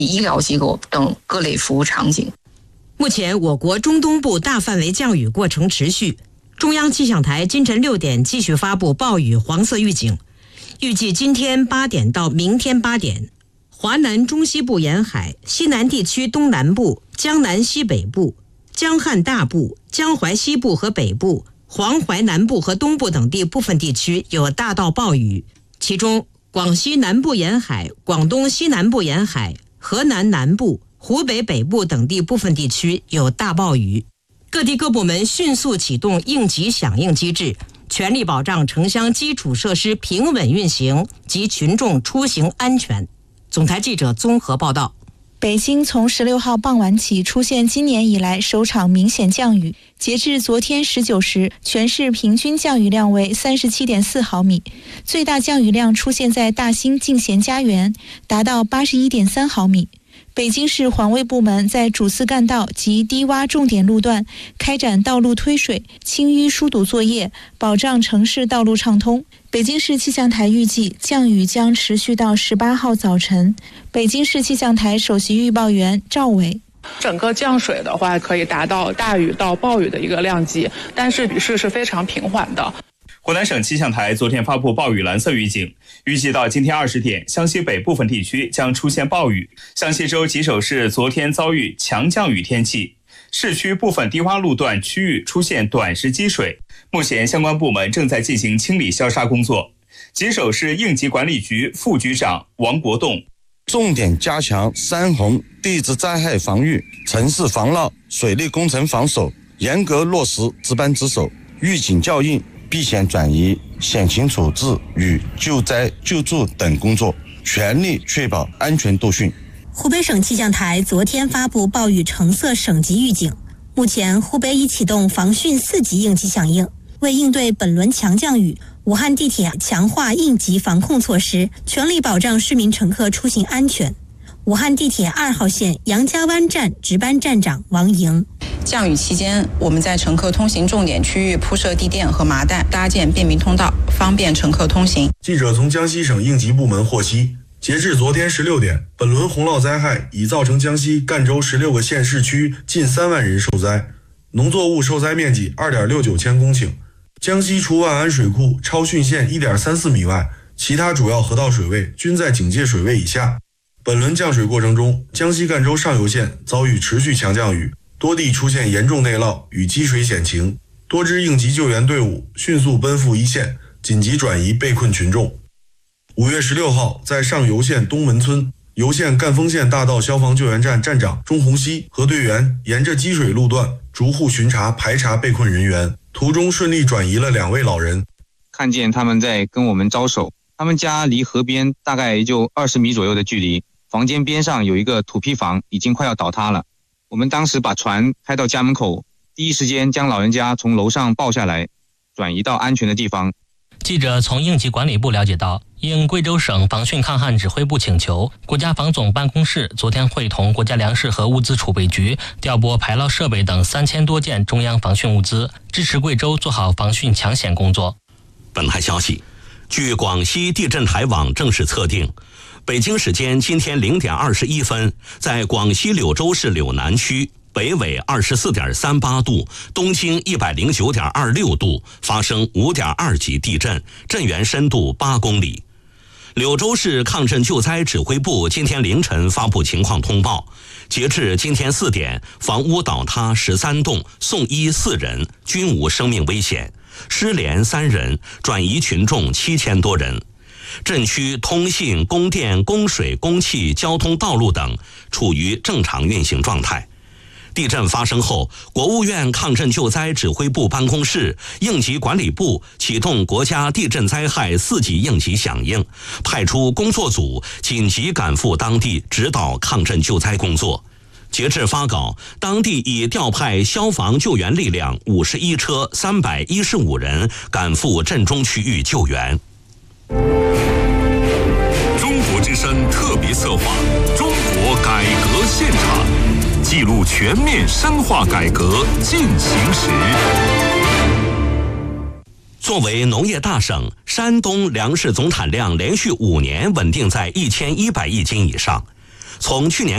医疗机构等各类服务场景。 目前我国中东部大范围降雨过程持续，中央气象台今晨6点继续发布暴雨黄色预警，预计今天8点到明天8点，华南中西部沿海、西南地区东南部、江南西北部、江汉大部、江淮西部和北部、黄淮南部和东部等地部分地区有大到暴雨，其中广西南部沿海、广东西南部沿海、河南南部、湖北北部等地部分地区有大暴雨。各地各部门迅速启动应急响应机制，全力保障城乡基础设施平稳运行及群众出行安全。总台记者综合报道。 北京从16号傍晚起出现今年以来首场明显降雨，截至昨天19时，全市平均降雨量为37.4毫米，最大降雨量出现在大兴进贤家园，达到81.3毫米。北京市环卫部门在主次干道及低洼重点路段开展道路推水、清淤疏堵作业，保障城市道路畅通。北京市气象台预计降雨将持续到18号早晨。北京市气象台首席预报员赵伟： 整个降水的话，可以达到大雨到暴雨的一个量级，但是雨势是非常平缓的。 湖南省气象台昨天发布暴雨蓝色预警，预计到今天20点，湘西北部分地区将出现暴雨。湘西州吉首市昨天遭遇强降雨天气，市区部分低洼路段区域出现短时积水，目前相关部门正在进行清理消杀工作。吉首市应急管理局副局长王国栋： 重点加强山洪地质灾害防御、城市防涝、水利工程防守，严格落实值班值守、预警校应、避险转移、险情处置与救灾救助等工作，全力确保安全度汛。 湖北省气象台昨天发布暴雨橙色省级预警，目前湖北已启动防汛4级应急响应。为应对本轮强降雨，武汉地铁强化应急防控措施，全力保障市民乘客出行安全。武汉地铁2号线杨家湾站值班站长王莹： 降雨期间，我们在乘客通行重点区域铺设地垫和麻袋，搭建便民通道，方便乘客通行。 记者从江西省应急部门获悉，截至昨天16点，本轮洪涝灾害已造成江西赣州16个县市区近3万人受灾，农作物受灾面积2.69千公顷。江西除万安水库超汛线1.34米外，其他主要河道水位均在警戒水位以下。本轮降水过程中，江西赣州上游县遭遇持续强降雨，多地出现严重内涝与积水险情，多支应急救援队伍迅速奔赴一线，紧急转移被困群众。5月16号，在上游县东门村，油县赣丰县大道消防救援站站长钟洪熙和队员沿着积水路段逐户巡查排查被困人员，途中顺利转移了2位老人。 看见他们在跟我们招手，他们家离河边大概也就20米左右的距离，房间边上有一个土坯房，已经快要倒塌了。我们当时把船开到家门口，第一时间将老人家从楼上抱下来，转移到安全的地方。 记者从应急管理部了解到，应贵州省防汛抗旱指挥部请求，国家防总办公室昨天会同国家粮食和物资储备局调拨排涝设备等3000多件中央防汛物资，支持贵州做好防汛抢险工作。 本台消息，据广西地震台网正式测定，北京时间今天0点21分，在广西柳州市柳南区北纬24.38度，东经109.26度发生5.2级地震，震源深度8公里。柳州市抗震救灾指挥部今天凌晨发布情况通报，截至今天4点，房屋倒塌13栋，送医4人，均无生命危险，失联3人，转移群众7000多人。震区通信、供电、供水、供气、交通道路等处于正常运行状态。地震发生后，国务院抗震救灾指挥部办公室、应急管理部启动国家地震灾害4级应急响应，派出工作组紧急赶赴当地指导抗震救灾工作。截至发稿，当地已调派消防救援力量51车315人赶赴震中区域救援。 中国之声特别策划《中国改革现场》，记录全面深化改革进行时。 作为农业大省，山东粮食总产量连续5年稳定在1100亿斤以上。从去年